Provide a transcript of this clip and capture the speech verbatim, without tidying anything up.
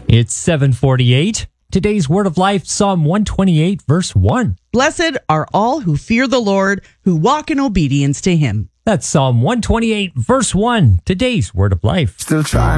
It's seven forty-eight. Today's Word of Life, Psalm one twenty-eight, verse one. Blessed are all who fear the Lord, who walk in obedience to him. That's Psalm one twenty-eight, verse one. Today's Word of Life. Still trying.